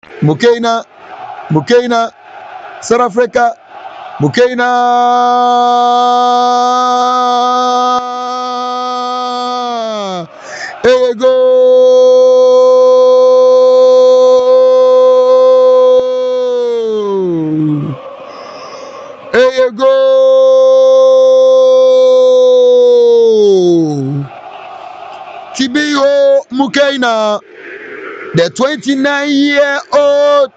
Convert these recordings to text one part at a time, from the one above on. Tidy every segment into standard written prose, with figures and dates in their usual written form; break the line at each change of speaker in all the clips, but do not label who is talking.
Mukaina, South Africa, Mukaina. Here you go. Here you go. Tibio Mukaina, the 29-year-old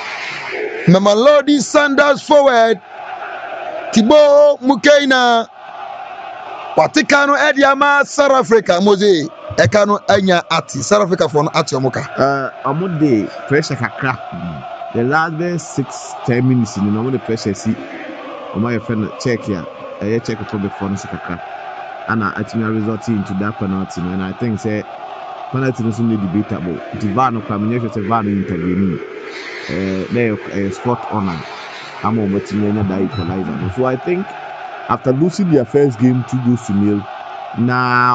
Mamelodi Sundowns forward. Thibaut Mukaina, Watikano Ediama, South Africa, Mose, Ekano Anya Ati, South Africa for Ati Omoka.
Amude pressure kakra. The last 6-10 minutes, you know, the pressure see. My friend check here, check for the phone kakra. And I actually resulted into that penalty, and I think say penalty is only debatable. The VAR no come, you say VAR intervene. They spot on. I'm on what you that equalizer. So I think after losing their first game 2-0, now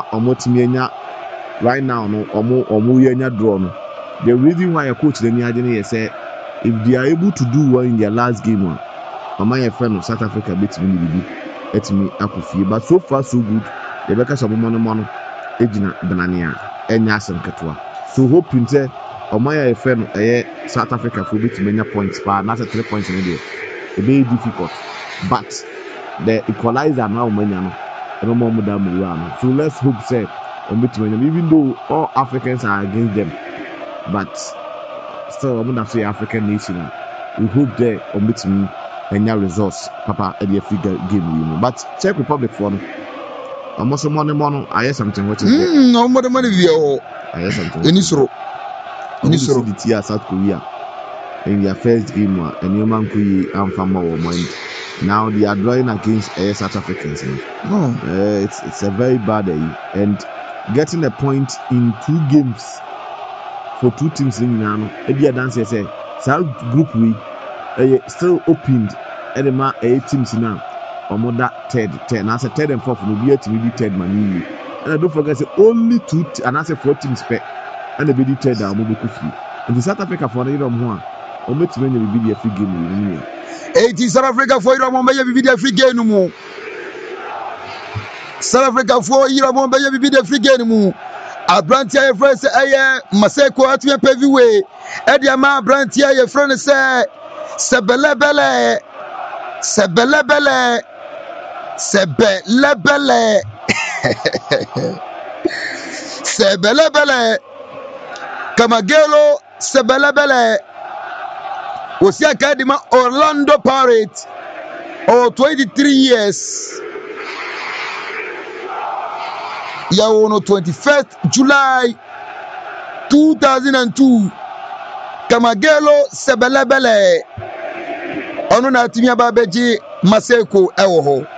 right now no draw no. The reason why a coach then say if they are able to do well in their last game, my friend of South Africa beat me akufie, but so far so good. The Becca Sabumono Ejina Banania and Yasan Katua. So hoping say my friend South Africa for beat many points, but not 3 points in a day. It's very difficult, but the equalizer now no more than. So let's hope say even though all Africans are against them, but still I'm gonna say African nation. We hope they omit me and your results, Papa, at the figure game. But Czech Republic for them. I'm also money. I hear something. What is
no more money?
I hear something.
Unisro.
The Tia South Korea in their first game, and you man Kuyi and Fama or mind. Now they are drawing against South Africans. It's a very bad day, and getting a point in 2 games for 2 teams in Nano. Edia dance say South Group we still opened. Edema 8 teams now. Omoda third. I said third and fourth will be to be third man. And I don't forget say only 2 and I say 4 teams per and the be third and Mobi Kufi. And the South Africa for the one. Omit many will be a free game.
80 South Africa for Iran may be the free game no more. South Africa for Iran may be the free game no more. A brantia first Maseko at me heavyweight. Ediama brantia your friend say Sebelebele. Kamagelo Sebelebele was the Academy Orlando Pirates, 23 years. Yawono 21st July 2002. Kamagelo Sebelebele. Ono na timi ababeji Maseko ewo ho.